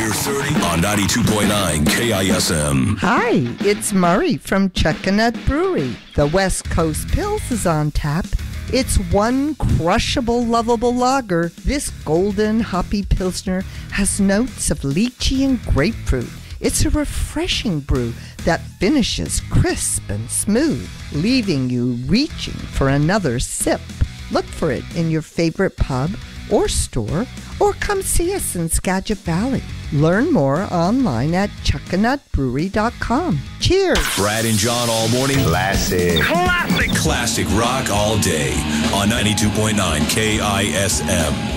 Beer 30 on 92.9 KISM. Hi, it's Murray from Chuckanut Brewery. The West Coast Pils is on tap. It's one crushable, lovable lager. This golden, hoppy Pilsner has notes of lychee and grapefruit. It's a refreshing brew that finishes crisp and smooth, leaving you reaching for another sip. Look for it in your favorite pub or store, or come see us in Skagit Valley. Learn more online at chuckanutbrewery.com. Cheers! Brad and John all morning. Classic rock all day on 92.9 KISM.